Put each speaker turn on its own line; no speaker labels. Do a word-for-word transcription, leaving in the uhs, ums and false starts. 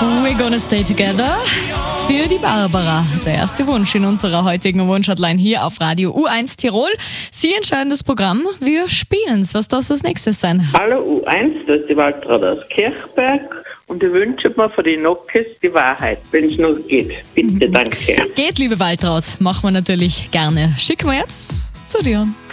We're gonna stay together. Für die Barbara. Der erste Wunsch in unserer heutigen Wunschhotline hier auf Radio U eins Tirol. Sie entscheiden das Programm. Wir spielen's. Was darf das nächstes sein?
Hallo U eins, das ist die Waltraud aus Kirchberg und ich wünsche mir von den Nockes die Wahrheit, wenn es noch geht. Bitte, danke.
Geht, liebe Waltraud. Machen wir natürlich gerne. Schicken wir jetzt zu dir.